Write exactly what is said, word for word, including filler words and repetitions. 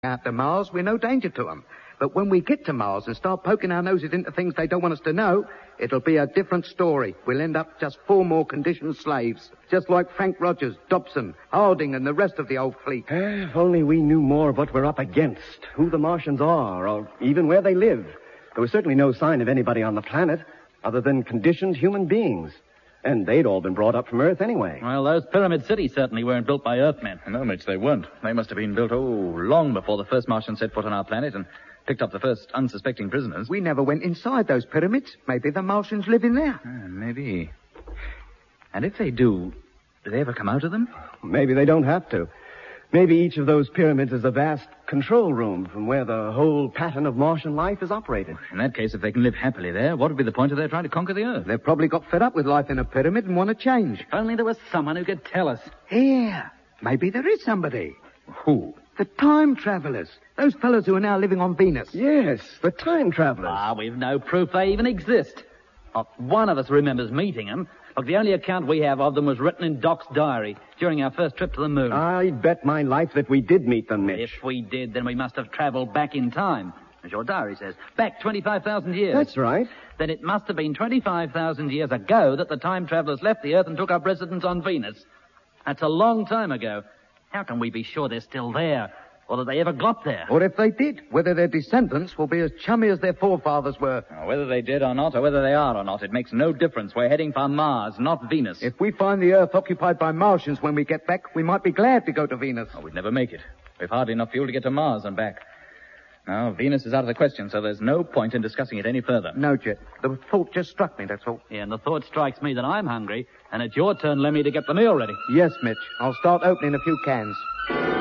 Out to Mars, we're no danger to them. But when we get to Mars and start poking our noses into things they don't want us to know, it'll be a different story. We'll end up just four more conditioned slaves. Just like Frank Rogers, Dobson, Harding, and the rest of the old fleet. Eh, if only we knew more of what we're up against, who the Martians are, or even where they live. There was certainly no sign of anybody on the planet other than conditioned human beings. And they'd all been brought up from Earth anyway. Well, those pyramid cities certainly weren't built by Earthmen. No, Mitch, they weren't. They must have been built, oh, long before the first Martians set foot on our planet and picked up the first unsuspecting prisoners. We never went inside those pyramids. Maybe the Martians live in there. Uh, maybe. And if they do, do they ever come out of them? Maybe they don't have to. Maybe each of those pyramids is a vast control room from where the whole pattern of Martian life is operated. In that case, if they can live happily there, what would be the point of their trying to conquer the Earth? They've probably got fed up with life in a pyramid and want to change. If only there was someone who could tell us. Here, maybe there is somebody. Who? The time travelers. Those fellows who are now living on Venus. Yes, the time travelers. Ah, we've no proof they even exist. Not one of us remembers meeting them. Look, the only account we have of them was written in Doc's diary during our first trip to the moon. I'd bet my life that we did meet them, Mitch. If we did, then we must have traveled back in time, as your diary says. Back twenty-five thousand years. That's right. Then it must have been twenty-five thousand years ago that the time travelers left the Earth and took up residence on Venus. That's a long time ago. How can we be sure they're still there? Or that they ever got there? Or if they did, whether their descendants will be as chummy as their forefathers were. Now, whether they did or not, or whether they are or not, it makes no difference. We're heading for Mars, not Venus. If we find the Earth occupied by Martians when we get back, we might be glad to go to Venus. Oh, we'd never make it. We've hardly enough fuel to get to Mars and back. Now, Venus is out of the question, so there's no point in discussing it any further. No, Jet. The thought just struck me, that's all. Yeah, and the thought strikes me that I'm hungry, and it's your turn, Lemmy, to get the meal ready. Yes, Mitch. I'll start opening a few cans.